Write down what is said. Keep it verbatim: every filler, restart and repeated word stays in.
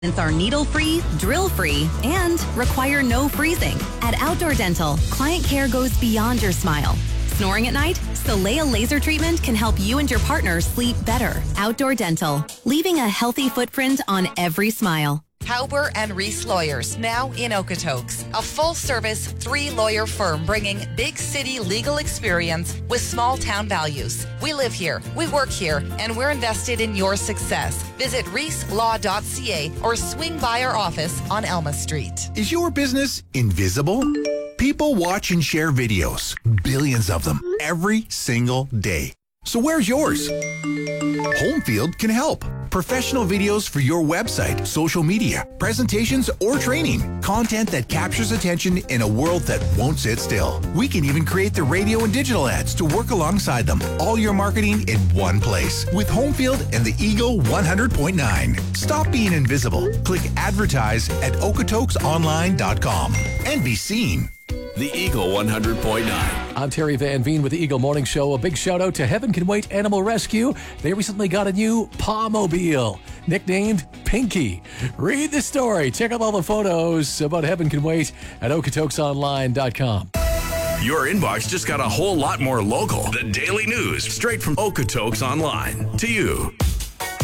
Are needle-free, drill-free, and require no freezing. At Outdoor Dental, client care goes beyond your smile. Snoring at night? Solea laser treatment can help you and your partner sleep better. Outdoor Dental, leaving a healthy footprint on every smile. Hauber and Reese Lawyers, now in Okotoks, a full-service, three-lawyer firm bringing big city legal experience with small-town values. We live here, we work here, and we're invested in your success. Visit reese law dot c a or swing by our office on Elma Street. Is your business invisible? People watch and share videos, billions of them, every single day. So where's yours? Homefield can help. Professional videos for your website, social media, presentations, or training. Content that captures attention in a world that won't sit still. We can even create the radio and digital ads to work alongside them. All your marketing in one place with Homefield and the Eagle one hundred point nine. Stop being invisible. Click advertise at okotokes online dot com and be seen. The Eagle one hundred point nine. I'm Terry Van Veen with the Eagle Morning Show. A big shout out to Heaven Can Wait Animal Rescue. They recently got a new Pawmobile, nicknamed Pinky. Read the story. Check out all the photos about Heaven Can Wait at okotokes online dot com. Your inbox just got a whole lot more local. The daily news straight from Okotoks Online to you.